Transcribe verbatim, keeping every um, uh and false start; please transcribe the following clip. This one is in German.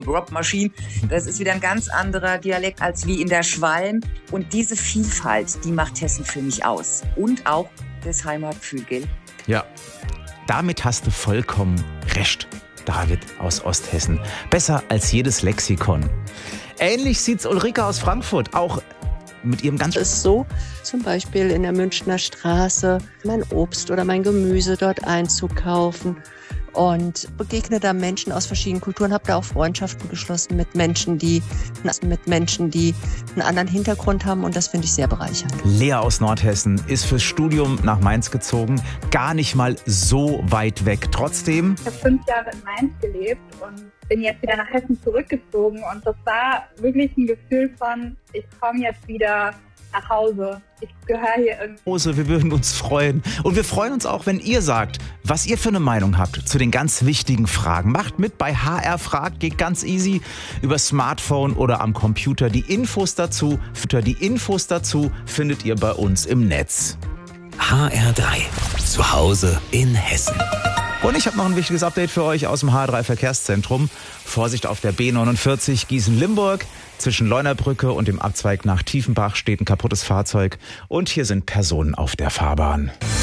Rob Machine, das ist wieder ein ganz anderer Dialekt als wie in der Schwalm. Und diese Vielfalt, die macht Hessen für mich aus. Und auch das Heimatgefühl, gell? Ja, damit hast du vollkommen recht, David aus Osthessen. Besser als jedes Lexikon. Ähnlich sieht's Ulrike aus Frankfurt auch mit ihrem ganz... Es ist so, zum Beispiel in der Münchner Straße mein Obst oder mein Gemüse dort einzukaufen und begegne da Menschen aus verschiedenen Kulturen, habe da auch Freundschaften geschlossen mit Menschen, die mit Menschen, die einen anderen Hintergrund haben, und das finde ich sehr bereichernd. Lea aus Nordhessen ist fürs Studium nach Mainz gezogen, gar nicht mal so weit weg. Trotzdem... Ich habe fünf Jahre in Mainz gelebt und bin jetzt wieder nach Hessen zurückgezogen, und das war wirklich ein Gefühl von, ich komme jetzt wieder nach Hause. Ich gehöre hier irgendwie. Wir würden uns freuen. Und wir freuen uns auch, wenn ihr sagt, was ihr für eine Meinung habt zu den ganz wichtigen Fragen. Macht mit bei H R fragt, geht ganz easy über Smartphone oder am Computer. Die Infos dazu, die Infos dazu findet ihr bei uns im Netz. H R drei. Zu Hause in Hessen. Und ich habe noch ein wichtiges Update für euch aus dem H R drei Verkehrszentrum. Vorsicht auf der B neunundvierzig Gießen-Limburg. Zwischen Leunabrücke und dem Abzweig nach Tiefenbach steht ein kaputtes Fahrzeug. Und hier sind Personen auf der Fahrbahn.